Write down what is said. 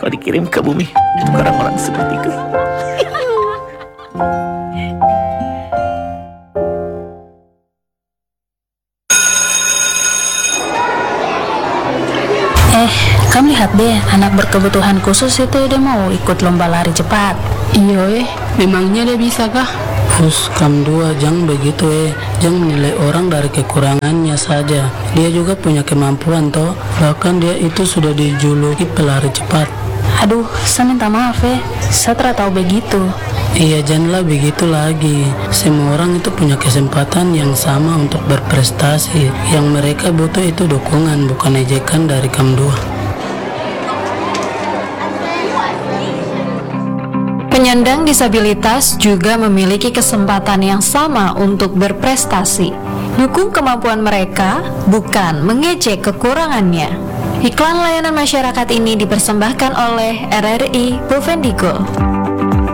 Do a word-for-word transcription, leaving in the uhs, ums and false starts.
telah dikirim ke bumi untuk orang-orang sepertiku. Eh, kamu lihat deh, anak berkebutuhan khusus itu dia mau ikut lomba lari cepat. Iya eh, memangnya dia bisa kah? Us, kam dua, jangan begitu eh. Jangan menilai orang dari kekurangannya saja. Dia juga punya kemampuan toh. Bahkan dia itu sudah dijuluki pelari cepat. Aduh, saya minta maaf eh, saya tidak tahu begitu. Iya, janganlah begitu lagi. Semua orang itu punya kesempatan yang sama untuk berprestasi. Yang mereka butuh itu dukungan, bukan ejekan dari kam dua. Penyandang disabilitas juga memiliki kesempatan yang sama untuk berprestasi. Dukung kemampuan mereka, bukan mengejek kekurangannya. Iklan layanan masyarakat ini dipersembahkan oleh R R I Bovendigul.